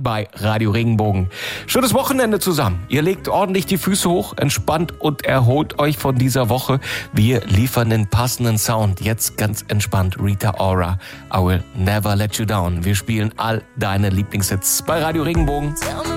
bei Radio Regenbogen. Schönes Wochenende zusammen. Ihr legt ordentlich die Füße hoch, entspannt und erholt euch von dieser Woche. Wir liefern den passenden Sound. Jetzt ganz entspannt. Rita Ora, I Will Never Let You Down. Wir spielen all deine Lieblingshits bei Radio Regenbogen.